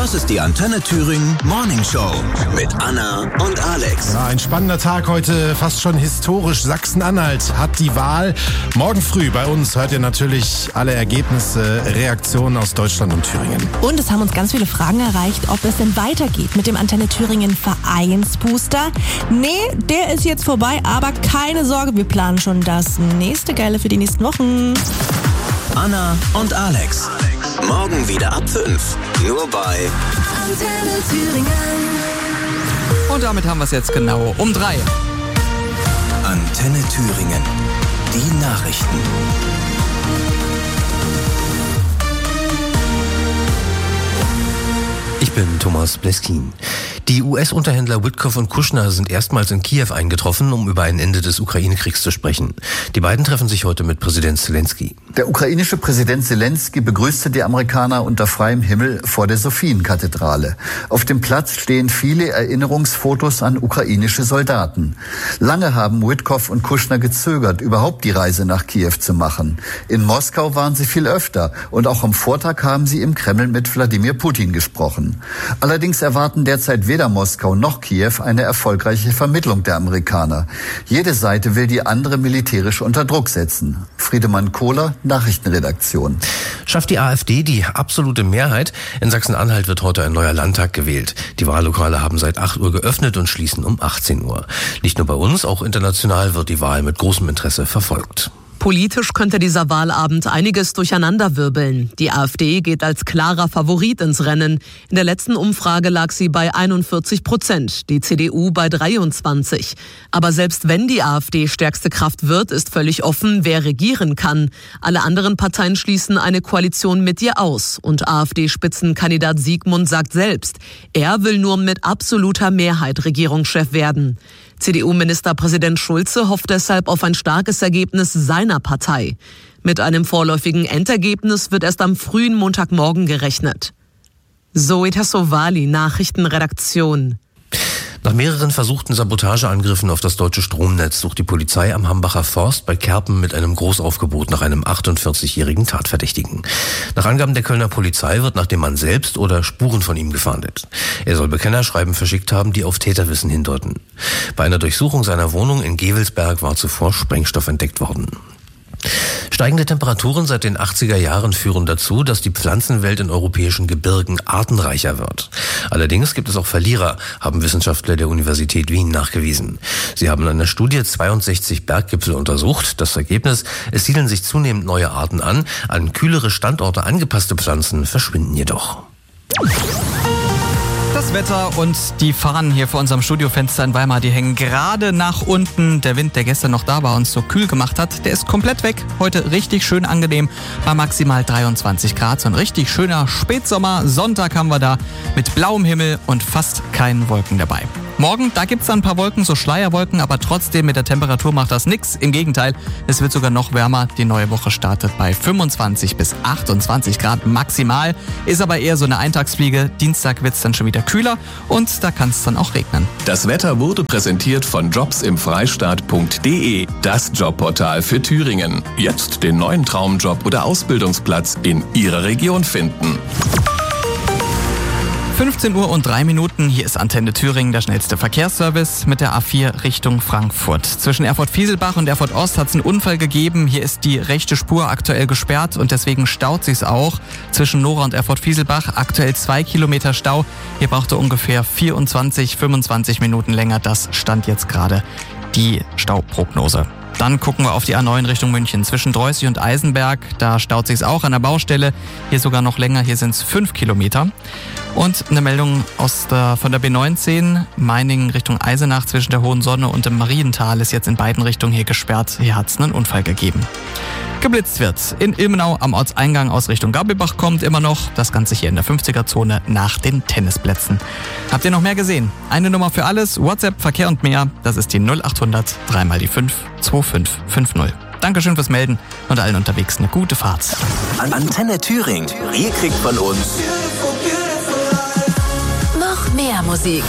Das ist die Antenne Thüringen Morning Show mit Anna und Alex. Ja, ein spannender Tag heute, fast schon historisch. Sachsen-Anhalt hat die Wahl. Morgen früh bei uns hört ihr natürlich alle Ergebnisse, Reaktionen aus Deutschland und Thüringen. Und es haben uns ganz viele Fragen erreicht, ob es denn weitergeht mit dem Antenne Thüringen Vereinsbooster. Nee, der ist jetzt vorbei, aber keine Sorge, wir planen schon das nächste Geile für die nächsten Wochen. Anna und Alex. Morgen wieder ab 5. Nur bei Antenne Thüringen. Und damit haben wir es jetzt genau um 3. Antenne Thüringen. Die Nachrichten. Ich bin Thomas Bleskin. Die US-Unterhändler Witkoff und Kushner sind erstmals in Kiew eingetroffen, um über ein Ende des Ukraine-Kriegs zu sprechen. Die beiden treffen sich heute mit Präsident Zelensky. Der ukrainische Präsident Zelensky begrüßte die Amerikaner unter freiem Himmel vor der Sophienkathedrale. Auf dem Platz stehen viele Erinnerungsfotos an ukrainische Soldaten. Lange haben Witkoff und Kushner gezögert, überhaupt die Reise nach Kiew zu machen. In Moskau waren sie viel öfter und auch am Vortag haben sie im Kreml mit Wladimir Putin gesprochen. Allerdings erwarten derzeit weder Moskau noch Kiew eine erfolgreiche Vermittlung der Amerikaner. Jede Seite will die andere militärisch unter Druck setzen. Friedemann Kohler, Nachrichtenredaktion. Schafft die AfD die absolute Mehrheit? In Sachsen-Anhalt wird heute ein neuer Landtag gewählt. Die Wahllokale haben seit 8 Uhr geöffnet und schließen um 18 Uhr. Nicht nur bei uns, auch international wird die Wahl mit großem Interesse verfolgt. Politisch könnte dieser Wahlabend einiges durcheinanderwirbeln. Die AfD geht als klarer Favorit ins Rennen. In der letzten Umfrage lag sie bei 41%, die CDU bei 23%. Aber selbst wenn die AfD stärkste Kraft wird, ist völlig offen, wer regieren kann. Alle anderen Parteien schließen eine Koalition mit ihr aus. Und AfD-Spitzenkandidat Siegmund sagt selbst, er will nur mit absoluter Mehrheit Regierungschef werden. CDU-Ministerpräsident Schulze hofft deshalb auf ein starkes Ergebnis seiner Partei. Mit einem vorläufigen Endergebnis wird erst am frühen Montagmorgen gerechnet. Zoe Tassovali, Nachrichtenredaktion. Nach mehreren versuchten Sabotageangriffen auf das deutsche Stromnetz sucht die Polizei am Hambacher Forst bei Kerpen mit einem Großaufgebot nach einem 48-jährigen Tatverdächtigen. Nach Angaben der Kölner Polizei wird nach dem Mann selbst oder Spuren von ihm gefahndet. Er soll Bekennerschreiben verschickt haben, die auf Täterwissen hindeuten. Bei einer Durchsuchung seiner Wohnung in Gevelsberg war zuvor Sprengstoff entdeckt worden. Steigende Temperaturen seit den 80er Jahren führen dazu, dass die Pflanzenwelt in europäischen Gebirgen artenreicher wird. Allerdings gibt es auch Verlierer, haben Wissenschaftler der Universität Wien nachgewiesen. Sie haben in einer Studie 62 Berggipfel untersucht. Das Ergebnis: Es siedeln sich zunehmend neue Arten an kühlere Standorte angepasste Pflanzen verschwinden jedoch. Das Wetter und die Fahnen hier vor unserem Studiofenster in Weimar, die hängen gerade nach unten. Der Wind, der gestern noch da war und uns so kühl gemacht hat, der ist komplett weg. Heute richtig schön angenehm, bei maximal 23 Grad. So ein richtig schöner Spätsommer. Sonntag haben wir da mit blauem Himmel und fast keinen Wolken dabei. Morgen, da gibt's dann ein paar Wolken, so Schleierwolken, aber trotzdem mit der Temperatur macht das nix. Im Gegenteil, es wird sogar noch wärmer. Die neue Woche startet bei 25 bis 28 Grad maximal. Ist aber eher so eine Eintagsfliege. Dienstag wird's dann schon wieder kühler und da kann es dann auch regnen. Das Wetter wurde präsentiert von jobsimfreistaat.de, das Jobportal für Thüringen. Jetzt den neuen Traumjob oder Ausbildungsplatz in Ihrer Region finden. 15 Uhr und 3 Minuten, hier ist Antenne Thüringen, der schnellste Verkehrsservice mit der A4 Richtung Frankfurt. Zwischen Erfurt-Fieselbach und Erfurt-Ost hat es einen Unfall gegeben. Hier ist die rechte Spur aktuell gesperrt und deswegen staut sich's auch. Zwischen Nora und Erfurt-Fieselbach aktuell 2 Kilometer Stau. Hier brauchte ungefähr 25 Minuten länger. Das stand jetzt gerade die Stauprognose. Dann gucken wir auf die A9 Richtung München. Zwischen Dreußig und Eisenberg, da staut sich's auch an der Baustelle. Hier sogar noch länger, hier sind's 5 Kilometer. Und eine Meldung von der B19, Meiningen Richtung Eisenach zwischen der Hohen Sonne und dem Mariental ist jetzt in beiden Richtungen hier gesperrt. Hier hat's einen Unfall gegeben. Geblitzt wird. In Ilmenau am Ortseingang aus Richtung Gabelbach kommt immer noch. Das Ganze hier in der 50er-Zone nach den Tennisplätzen. Habt ihr noch mehr gesehen? Eine Nummer für alles, WhatsApp, Verkehr und mehr. Das ist die 0800 3 mal die 5 2550. Dankeschön fürs Melden und allen unterwegs eine gute Fahrt. Antenne Thüringen. Ihr kriegt von uns Noch mehr Musik.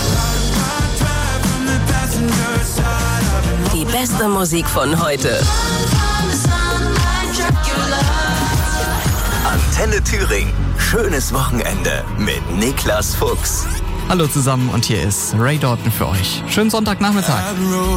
Die beste Musik von heute. Antenne Thüringen. Schönes Wochenende mit Niklas Fuchs. Hallo zusammen und hier ist Ray Dalton für euch. Schönen Sonntagnachmittag.